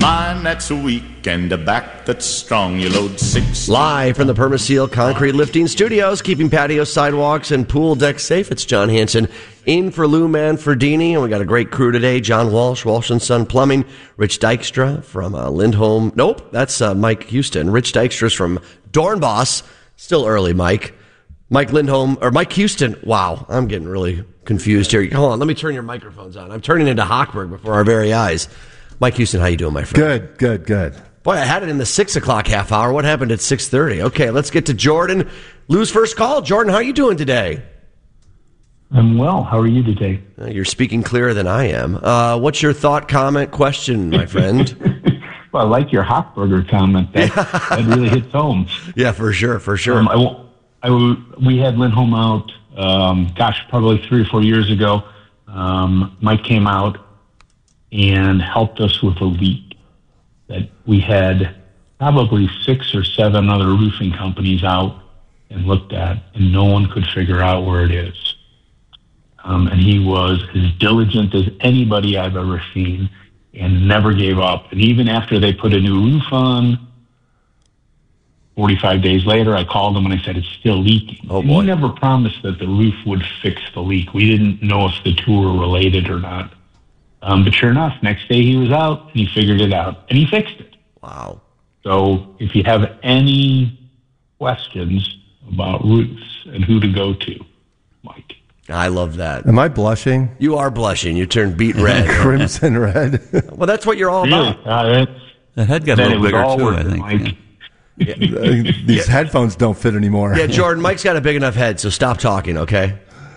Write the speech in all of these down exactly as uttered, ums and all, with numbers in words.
mind that's weak and a back that's strong. You load six. Live from the Permaseal Concrete Lifting Studios, keeping patio sidewalks and pool decks safe. It's John Hanson in for Lou Manfredini, and we got a great crew today. John Walsh, Walsh and Son Plumbing. Rich Dykstra from uh, Lindholm. Nope, that's uh, Mike Houston. Rich Dykstra's from Dornbos. Still early, Mike. Mike Lindholm, or Mike Houston. Wow, I'm getting really confused here. Hold on, let me turn your microphones on. I'm turning into Hochberg before our very eyes. Mike Houston, how you doing, my friend? Good, good, good. Boy, I had it in the six o'clock half hour. What happened at six thirty? Okay, let's get to Jordan. Lou's first call. Jordan, how are you doing today? I'm well. How are you today? Uh, you're speaking clearer than I am. Uh, what's your thought, comment, question, my friend? Well, I like your Hochberger comment. That, that really hits home. Yeah, for sure, for sure. Um, I, I, we had Lindholm out, um, gosh, probably three or four years ago. Um, Mike came out and helped us with a leak that we had probably six or seven other roofing companies out and looked at, and no one could figure out where it is. Um, and he was as diligent as anybody I've ever seen and never gave up. And even after they put a new roof on, forty-five days later, I called him and I said, it's still leaking. Oh, and boy. he never promised that the roof would fix the leak. We didn't know if the two were related or not. Um, but sure enough, next day he was out and he figured it out and he fixed it. Wow. So if you have any questions about roofs and who to go to, Mike. I love that. Am I blushing? You are blushing. You turned beet red. Crimson red. Well, that's what you're all Really? about. Uh, The head got a then it little was bigger all too, worth I it, think. Mike. Yeah. Uh, These headphones don't fit anymore. Yeah, Jordan, Mike's got a big enough head, so stop talking, okay?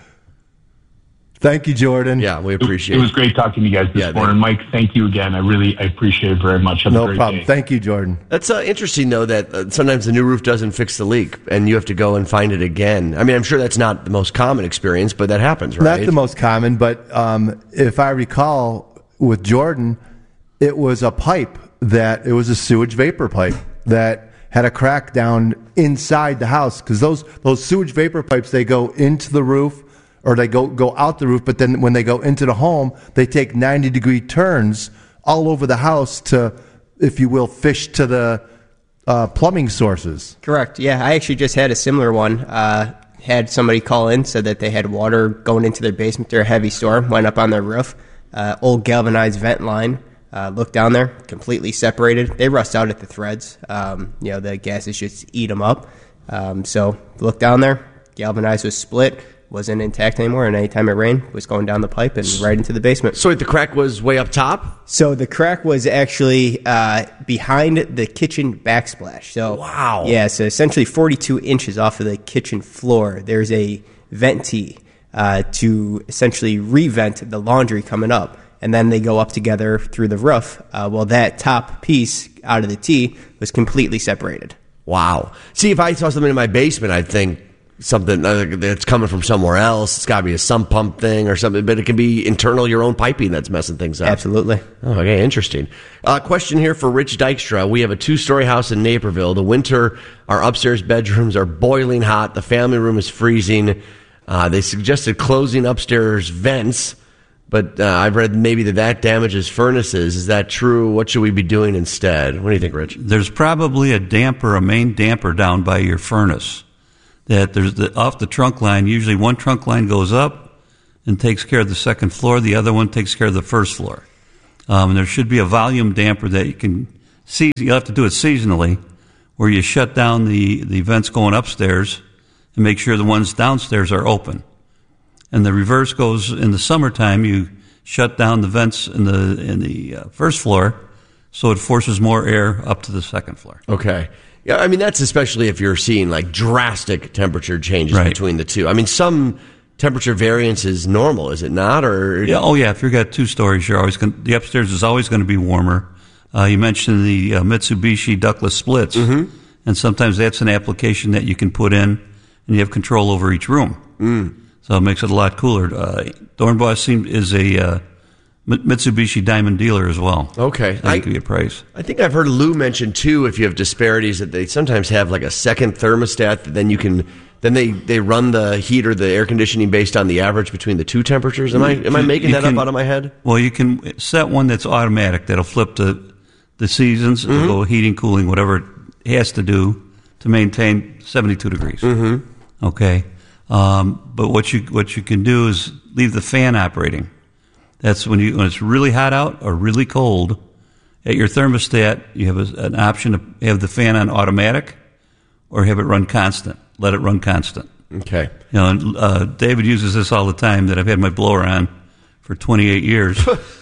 Thank you, Jordan. Yeah, we It, appreciate it was great talking to you guys this Yeah, morning. Mike, thank you again. I really I appreciate it very much. Have a No great problem. day. Thank you, Jordan. That's uh, interesting, though, that uh, sometimes the new roof doesn't fix the leak, and you have to go and find it again. I mean, I'm sure that's not the most common experience, but that happens, right? Not the most common, but um, if I recall with Jordan, it was a pipe that, it was a sewage vapor pipe that had a crack down inside the house, because those, those sewage vapor pipes, they go into the roof, or they go, go out the roof, but then when they go into the home, they take ninety degree turns all over the house to, if you will, fish to the uh, plumbing sources. Correct. Yeah, I actually just had a similar one. Uh, had somebody call in, said that they had water going into their basement. They're a heavy storm, went up on their roof. Uh, old galvanized vent line. Uh, looked down there, completely separated. They rust out at the threads. Um, you know, the gases just eat them up. Um, so looked down there, galvanized was split, wasn't intact anymore, and anytime it rained, it was going down the pipe and right into the basement. So wait, the crack was way up top? So the crack was actually uh, behind the kitchen backsplash. So Wow. Yeah, so essentially forty-two inches off of the kitchen floor. There's a vent tee uh, to essentially re-vent the laundry coming up, and then they go up together through the roof. Uh, well, that top piece out of the tee was completely separated. Wow. See, if I saw something in my basement, I'd think something uh, that's coming from somewhere else. It's got to be a sump pump thing or something, but it can be internal, your own piping that's messing things up. Absolutely. Oh, okay, interesting. Uh, question here for Rich Dykstra. We have a two-story house in Naperville. The winter, our upstairs bedrooms are boiling hot. The family room is freezing. Uh, they suggested closing upstairs vents, but uh, I've read maybe that that damages furnaces. Is that true? What should we be doing instead? What do you think, Rich? There's probably a damper, a main damper down by your furnace. That there's the, off the trunk line, usually one trunk line goes up and takes care of the second floor, the other one takes care of the first floor. Um, and there should be a volume damper that you can see. You'll have to do it seasonally, where you shut down the, the vents going upstairs and make sure the ones downstairs are open. And the reverse goes in the summertime. You shut down the vents in the in the uh, first floor, so it forces more air up to the second floor. Okay. Yeah, I mean, that's especially if you're seeing like drastic temperature changes Right. between the two. I mean, some temperature variance is normal, is it not? Or Yeah, oh yeah. If you've got two stories, you're always going the upstairs is always going to be warmer. Uh, you mentioned the uh, Mitsubishi ductless splits, Mm-hmm. and sometimes that's an application that you can put in, and you have control over each room. Mm. So it makes it a lot cooler. Uh, Dornbos seem, is a uh, Mitsubishi Diamond dealer as well. Okay. I I, give you a price. I think I've heard Lou mention too, if you have disparities, that they sometimes have like a second thermostat that then you can, then they, they run the heat or the air conditioning based on the average between the two temperatures. Am I am I making You that can- up out of my head? Well, you can set one that's automatic that'll flip the the seasons, Mm-hmm. it'll go heating, cooling, whatever it has to do to maintain seventy-two degrees. Mm-hmm. Okay. Um, but what you what you can do is leave the fan operating. That's when you when it's really hot out or really cold. At your thermostat, you have a, an option to have the fan on automatic or have it run constant. Let it run constant. Okay. You know, and, uh, David uses this all the time. That I've had my blower on for twenty-eight years.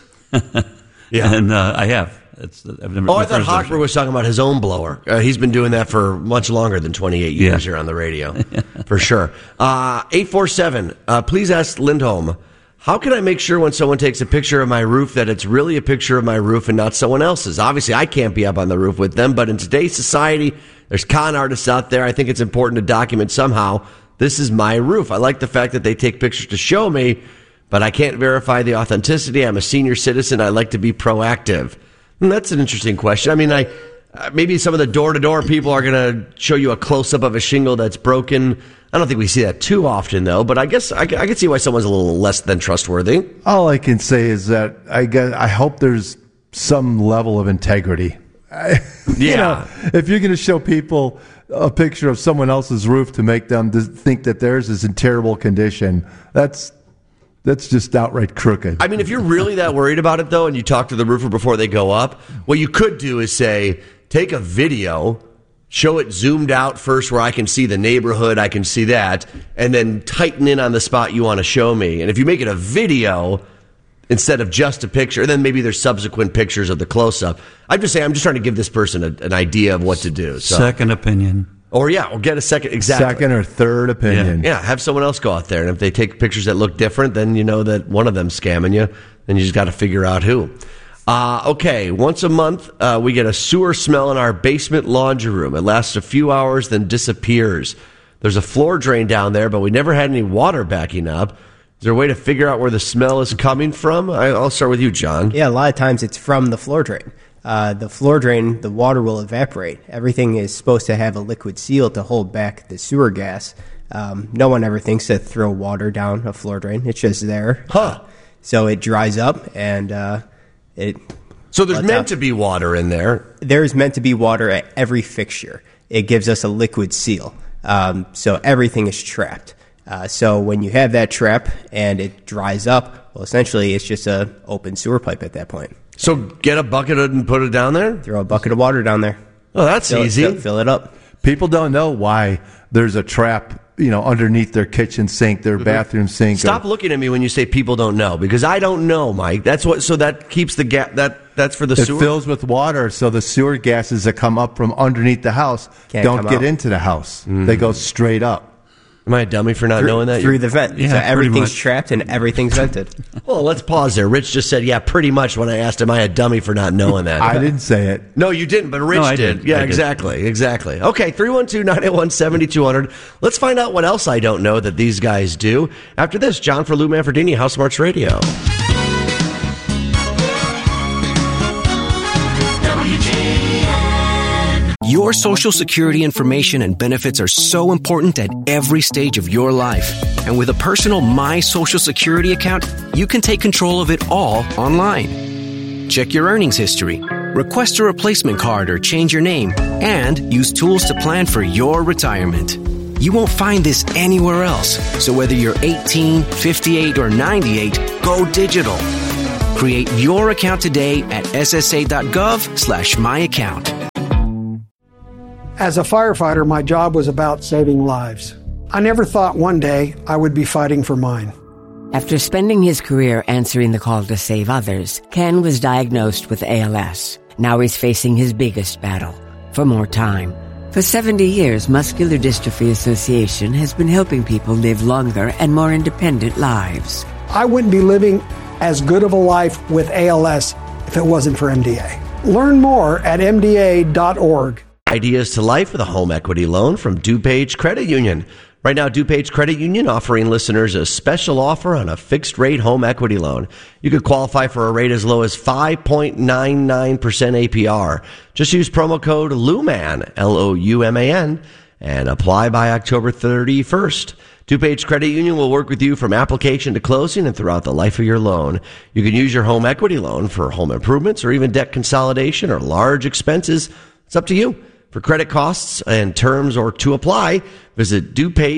Yeah. And uh, I have. It's, I've never, Oh, my I thought first Hochberg version. was talking about his own blower. Uh, he's been doing that for much longer than twenty-eight years Yeah. here on the radio, for sure. Uh, eight four seven, uh, please ask Lindholm, how can I make sure when someone takes a picture of my roof that it's really a picture of my roof and not someone else's? Obviously, I can't be up on the roof with them, but in today's society, there's con artists out there. I think it's important to document somehow, this is my roof. I like the fact that they take pictures to show me, but I can't verify the authenticity. I'm a senior citizen. I like to be proactive. And that's an interesting question. I mean, I uh, maybe some of the door-to-door people are going to show you a close-up of a shingle that's broken. I don't think we see that too often, though. But I guess I, I can see why someone's a little less than trustworthy. All I can say is that I guess, I hope there's some level of integrity. I, you Yeah. know, if you're going to show people a picture of someone else's roof to make them th- think that theirs is in terrible condition, that's that's just outright crooked. I mean, if you're really that worried about it, though, and you talk to the roofer before they go up, what you could do is say, take a video, show it zoomed out first where I can see the neighborhood, I can see that, and then tighten in on the spot you want to show me. And if you make it a video instead of just a picture, then maybe there's subsequent pictures of the close-up. I'm just saying, I'm just trying to give this person a, an idea of what to do. So. Second opinion. Or, yeah, or get a second, exactly. Second or third opinion. Yeah, have someone else go out there. And if they take pictures that look different, then you know that one of them's scamming you. Then you just got to figure out who. Uh, okay, once a month, uh, we get a sewer smell in our basement laundry room. It lasts a few hours, then disappears. There's a floor drain down there, but we never had any water backing up. Is there a way to figure out where the smell is coming from? I, I'll start with you, John. Yeah, a lot of times it's from the floor drain. Uh, the floor drain, the water will evaporate. Everything is supposed to have a liquid seal to hold back the sewer gas. Um, no one ever thinks to throw water down a floor drain. It's just there. Huh. Uh, so it dries up, and uh, it. So there's lets meant out. to be water in there. There's meant to be water at every fixture. It gives us a liquid seal. Um, so everything is trapped. Uh, so when you have that trap and it dries up, well, essentially it's just a open sewer pipe at that point. So get a bucket and put it down there? Throw a bucket of water down there. Oh, that's Fill it- easy. fill, fill it up. People don't know why there's a trap, you know, underneath their kitchen sink, their bathroom sink. Stop or, looking at me when you say people don't know, because I don't know, Mike. That's what. So that keeps the gap. That that's for the It sewer. fills with water, so the sewer gases that come up from underneath the house Can't don't come get out. into the house. They go straight up. Am I a dummy for not Through, knowing that? through the vent. Yeah, so pretty everything's much. trapped and everything's vented. Well, let's pause there. Rich just said, "Yeah, pretty much." When I asked, "Am I a dummy for not knowing that?" I didn't say it. No, you didn't, but Rich No, I did. did. Yeah, I did. exactly, exactly. Okay, three one two, nine eight one, seven two zero zero. Let's find out what else I don't know that these guys do. After this, John for Lou Manfredini, House Smarts Radio. Your Social Security information and benefits are so important at every stage of your life. And with a personal My Social Security account, you can take control of it all online. Check your earnings history, request a replacement card or change your name, and use tools to plan for your retirement. You won't find this anywhere else. So whether you're eighteen, fifty-eight, or ninety-eight, go digital. Create your account today at ssa.gov slash my account. As a firefighter, my job was about saving lives. I never thought one day I would be fighting for mine. After spending his career answering the call to save others, Ken was diagnosed with A L S. Now he's facing his biggest battle, for more time. For seventy years, Muscular Dystrophy Association has been helping people live longer and more independent lives. I wouldn't be living as good of a life with A L S if it wasn't for M D A. Learn more at m d a dot org. Ideas to life with a home equity loan from DuPage Credit Union. Right now, DuPage Credit Union offering listeners a special offer on a fixed-rate home equity loan. You could qualify for a rate as low as five point nine nine percent A P R. Just use promo code LOUMAN, L O U M A N, and apply by October thirty-first. DuPage Credit Union will work with you from application to closing and throughout the life of your loan. You can use your home equity loan for home improvements or even debt consolidation or large expenses. It's up to you. For credit costs and terms or to apply, visit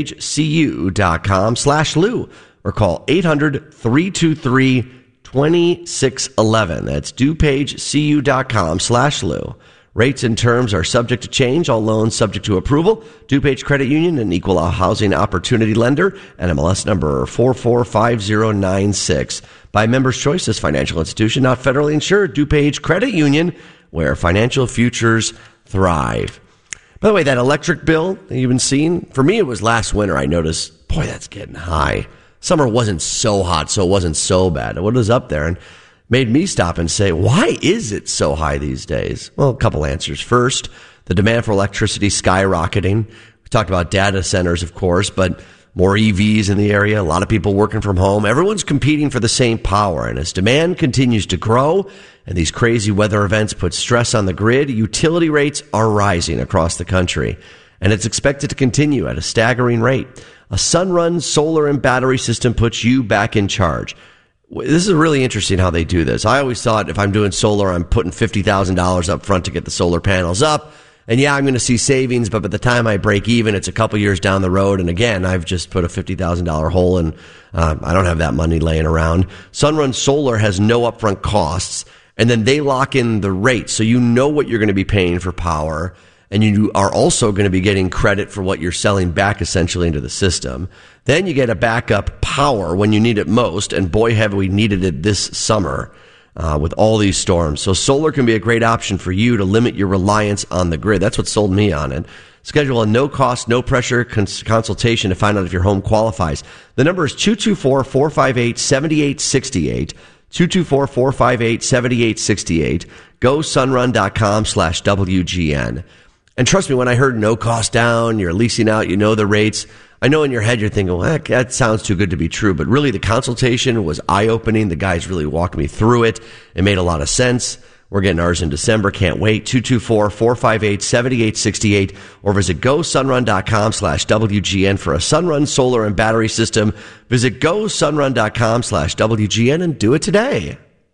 DuPageCU.com slash Lou or call eight hundred, three two three, two six one one. That's DuPageCU.com slash Lou. Rates and terms are subject to change. All loans subject to approval. DuPage Credit Union, an equal housing opportunity lender. N M L S number four four five zero nine six. By Members' Choice, this financial institution not federally insured. DuPage Credit Union, where financial futures thrive. By the way, that electric bill that you've been seeing, for me it was last winter. I noticed, boy, that's getting high. Summer wasn't so hot, so it wasn't so bad. It was up there and made me stop and say, why is it so high these days? Well, a couple answers. First, the demand for electricity skyrocketing. We talked about data centers, of course, but more E Vs in the area, a lot of people working from home. Everyone's competing for the same power. And as demand continues to grow and these crazy weather events put stress on the grid, utility rates are rising across the country. And it's expected to continue at a staggering rate. A Sunrun solar and battery system puts you back in charge. This is really interesting how they do this. I always thought if I'm doing solar, I'm putting fifty thousand dollars up front to get the solar panels up. And yeah, I'm going to see savings, but by the time I break even, it's a couple years down the road. And again, I've just put a fifty thousand dollars hole in. Uh, I don't have that money laying around. Sunrun Solar has no upfront costs, and then they lock in the rate. So you know what you're going to be paying for power. And you are also going to be getting credit for what you're selling back essentially into the system. Then you get a backup power when you need it most. And boy, have we needed it this summer uh, with all these storms. So solar can be a great option for you to limit your reliance on the grid. That's what sold me on it. Schedule a no-cost, no-pressure cons- consultation to find out if your home qualifies. The number is two two four, four five eight, seven eight six eight. two two four, four five eight, seven eight six eight. Go sunrun.com slash WGN. And trust me, when I heard no cost down, you're leasing out, you know the rates, I know in your head you're thinking, well, that sounds too good to be true. But really, the consultation was eye-opening. The guys really walked me through it. It made a lot of sense. We're getting ours in December. Can't wait. two two four, four five eight, seven eight six eight or visit gosunrun.com slash WGN for a Sunrun solar and battery system. Visit gosunrun.com slash WGN and do it today.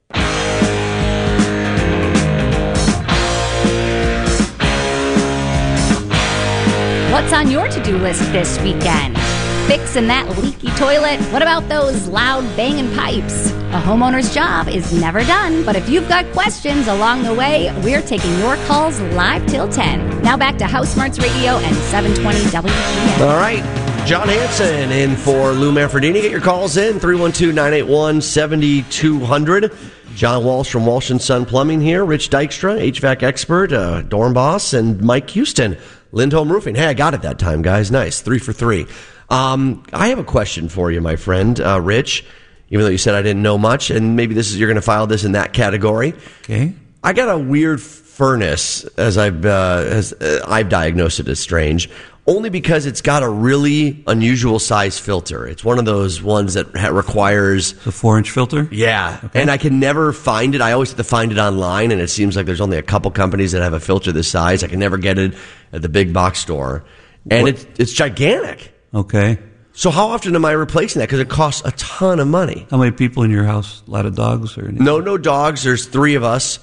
What's on your to-do list this weekend? Fixing that leaky toilet? What about those loud banging pipes? A homeowner's job is never done, but if you've got questions along the way, we're taking your calls live till ten. Now back to House Smarts Radio and seven twenty W G N. All right. John Hanson in for Lou Manfredini. Get your calls in, three one two, nine eight one, seven two zero zero. John Walsh from Walsh and Son Plumbing here. Rich Dykstra, H V A C expert, uh, dorm boss, and Mike Houston, Lindholm Roofing. Hey, I got it that time, guys. Nice. Three for three. Um, I have a question for you, my friend, uh, Rich, even though you said I didn't know much, and maybe this is you're going to file this in that category. Okay. I got a weird furnace, as I've, uh, as, uh, I've diagnosed it as strange, only because it's got a really unusual size filter. It's one of those ones that ha- requires... The four-inch filter? Yeah, okay. And I can never find it. I always have to find it online, and it seems like there's only a couple companies that have a filter this size. I can never get it at the big box store. And it's, it's gigantic. Okay. So how often am I replacing that? Because it costs a ton of money. How many people in your house? A lot of dogs? or anything? No, no dogs. There's three of us.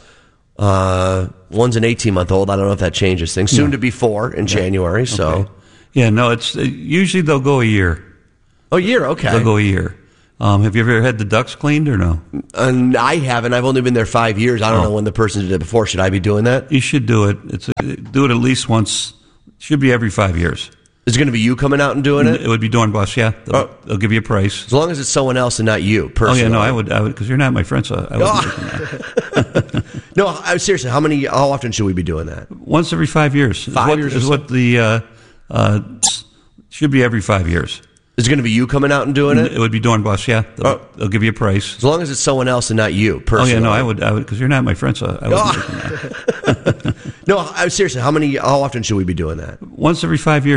Uh, one's an eighteen-month-old. I don't know if that changes things. Soon no. to be four in okay. January. So, okay. yeah, no, it's uh, usually they'll go a year. Oh, a year, okay. They'll go a year. Um, have you ever had the ducts cleaned or no? Uh, I haven't. I've only been there five years. I don't oh. know when the person did it before. Should I be doing that? You should do it. It's a, do it at least once. Should be every five years. Is it going to be you coming out and doing it? It would be Dorn Boss, yeah. They'll, oh. they'll give you a price. As long as it's someone else and not you, personally. Oh, yeah, no, I would, I would, because you're not my friend, so I wouldn't. Oh. No, I, seriously, how many, how often should we be doing that? Once every five years. Five is what, years is what the, uh, uh, should be every five years. Is it going to be you coming out and doing it? It would be Dorn Boss, yeah. They'll, oh. they'll give you a price. As long as it's someone else and not you, personally. Oh, yeah, no, I would, I would, because you're not my friend, so I wouldn't. Oh. No, seriously, how many, how often should we be doing that? Once every five years.